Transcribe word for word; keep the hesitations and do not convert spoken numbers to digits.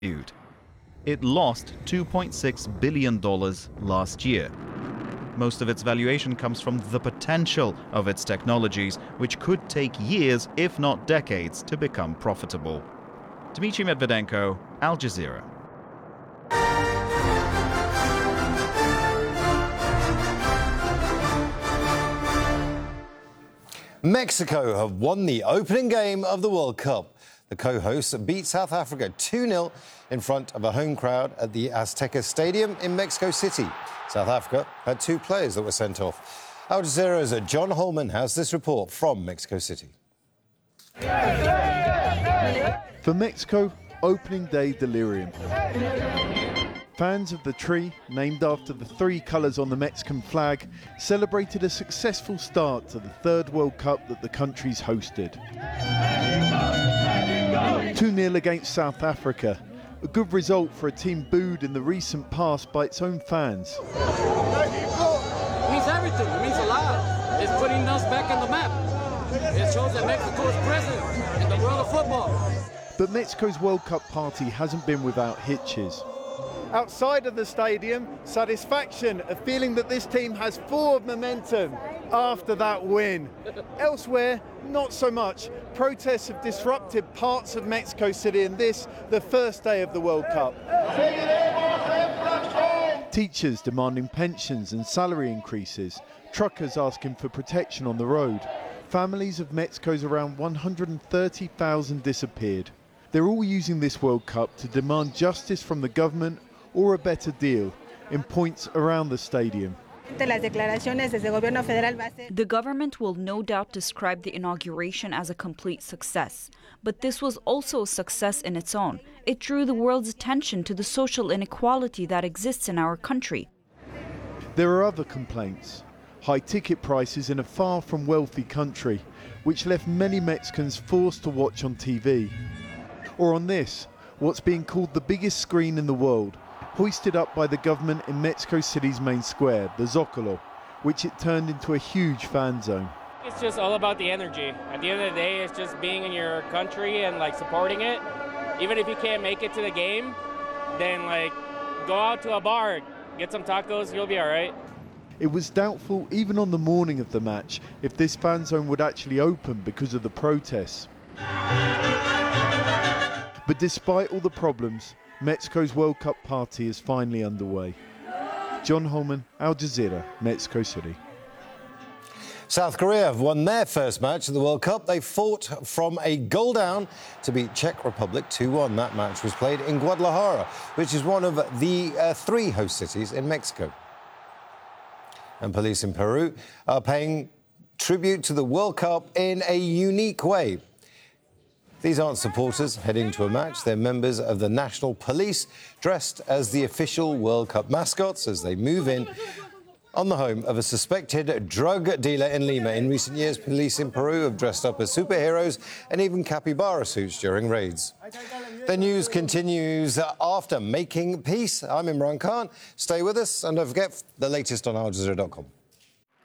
It lost two point six billion dollars last year. Most of its valuation comes from the potential of its technologies, which could take years, if not decades, to become profitable. Dmitry Medvedenko, Al Jazeera. Mexico have won the opening game of the World Cup. The co-hosts beat South Africa two nil in front of a home crowd at the Azteca Stadium in Mexico City. South Africa had two players that were sent off. Al Jazeera's John Holman has this report from Mexico City. For Mexico, opening day delirium. Fans of the tree, named after the three colours on the Mexican flag, celebrated a successful start to the third World Cup that the country's hosted. two nil against South Africa, a good result for a team booed in the recent past by its own fans. It means everything, it means a lot. It's putting us back on the map. It shows that Mexico is present in the world of football. But Mexico's World Cup party hasn't been without hitches. Outside of the stadium, satisfaction, a feeling that this team has forward momentum after that win. Elsewhere, not so much. Protests have disrupted parts of Mexico City in this, the first day of the World Cup. Teachers demanding pensions and salary increases, truckers asking for protection on the road. Families of Mexico's around one hundred thirty thousand disappeared. They're all using this World Cup to demand justice from the government or a better deal in points around the stadium. The government will no doubt describe the inauguration as a complete success. But this was also a success in its own. It drew the world's attention to the social inequality that exists in our country. There are other complaints. High ticket prices in a far from wealthy country, which left many Mexicans forced to watch on T V. Or on this, what's being called the biggest screen in the world, hoisted up by the government in Mexico City's main square, the Zócalo, which it turned into a huge fan zone. It's just all about the energy. At the end of the day, it's just being in your country and like supporting it. Even if you can't make it to the game, then like go out to a bar, get some tacos, you'll be all right. It was doubtful even on the morning of the match if this fan zone would actually open because of the protests. But despite all the problems, Mexico's World Cup party is finally underway. John Holman, Al Jazeera, Mexico City. South Korea have won their first match of the World Cup. They fought from a goal down to beat Czech Republic two one. That match was played in Guadalajara, which is one of the uh, three host cities in Mexico. And police in Peru are paying tribute to the World Cup in a unique way. These aren't supporters heading to a match. They're members of the National Police, dressed as the official World Cup mascots as they move in on the home of a suspected drug dealer in Lima. In recent years, police in Peru have dressed up as superheroes and even capybara suits during raids. The news continues after Making Peace. I'm Imran Khan. Stay with us and don't forget the latest on Al Jazeera dot com.